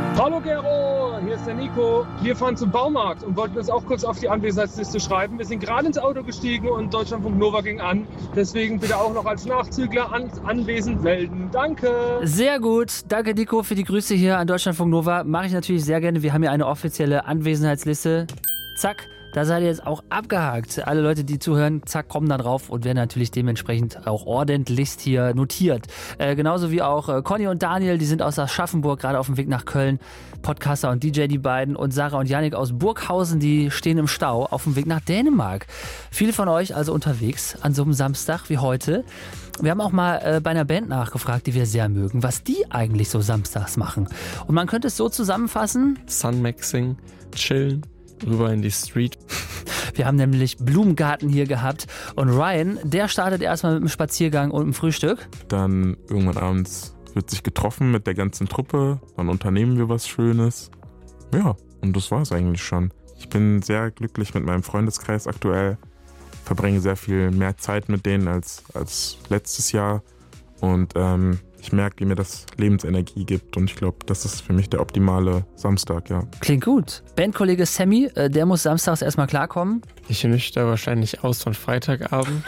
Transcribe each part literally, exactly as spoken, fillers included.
Hallo Gero, hier ist der Nico. Wir fahren zum Baumarkt und wollten uns auch kurz auf die Anwesenheitsliste schreiben. Wir sind gerade ins Auto gestiegen und Deutschlandfunk Nova ging an. Deswegen bitte auch noch als Nachzügler an, anwesend melden. Danke. Sehr gut. Danke, Nico, für die Grüße hier an Deutschlandfunk Nova. Mache ich natürlich sehr gerne. Wir haben hier eine offizielle Anwesenheitsliste. Zack. Da seid ihr jetzt auch abgehakt. Alle Leute, die zuhören, zack, kommen da drauf und werden natürlich dementsprechend auch ordentlichst hier notiert. Äh, genauso wie auch äh, Conny und Daniel, die sind aus Aschaffenburg, gerade auf dem Weg nach Köln. Podcaster und D J, die beiden. Und Sarah und Yannick aus Burghausen, die stehen im Stau auf dem Weg nach Dänemark. Viele von euch also unterwegs an so einem Samstag wie heute. Wir haben auch mal äh, bei einer Band nachgefragt, die wir sehr mögen, was die eigentlich so samstags machen. Und man könnte es so zusammenfassen: Sunmaxing, chillen, rüber in die Street. Wir haben nämlich Blumengarten hier gehabt und Ryan, der startet erstmal mit dem Spaziergang und dem Frühstück. Dann irgendwann abends wird sich getroffen mit der ganzen Truppe, dann unternehmen wir was Schönes. Ja, und das war es eigentlich schon. Ich bin sehr glücklich mit meinem Freundeskreis aktuell, verbringe sehr viel mehr Zeit mit denen als, als letztes Jahr und ähm, ich merke, wie mir das Lebensenergie gibt und ich glaube, das ist für mich der optimale Samstag, ja. Klingt gut. Bandkollege Sammy, äh, der muss samstags erstmal klarkommen. Ich nüchter wahrscheinlich aus von Freitagabend.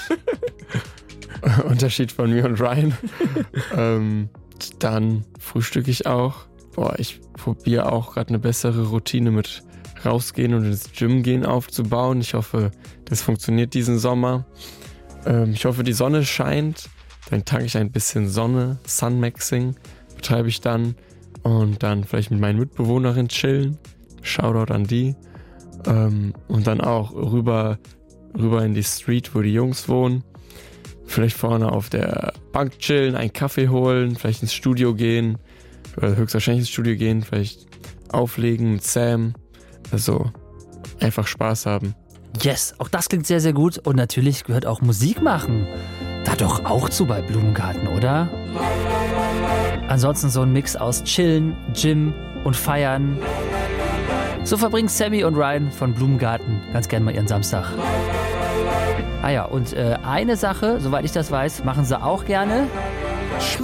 Unterschied von mir und Ryan. ähm, dann frühstücke ich auch. Boah, ich probiere auch gerade eine bessere Routine mit rausgehen und ins Gym gehen aufzubauen. Ich hoffe, das funktioniert diesen Sommer. Ähm, ich hoffe, die Sonne scheint. Dann tanke ich ein bisschen Sonne, Sunmaxing betreibe ich dann und dann vielleicht mit meinen Mitbewohnerinnen chillen, Shoutout an die ähm, und dann auch rüber, rüber in die Street, wo die Jungs wohnen, vielleicht vorne auf der Bank chillen, einen Kaffee holen, vielleicht ins Studio gehen, oder höchstwahrscheinlich ins Studio gehen, vielleicht auflegen mit Sam, also einfach Spaß haben. Yes, auch das klingt sehr, sehr gut und natürlich gehört auch Musik machen da doch auch zu bei Blumengarten, oder? Ansonsten so ein Mix aus Chillen, Gym und Feiern. So verbringen Sammy und Ryan von Blumengarten ganz gern mal ihren Samstag. Ah ja, und äh, eine Sache, soweit ich das weiß, machen sie auch gerne.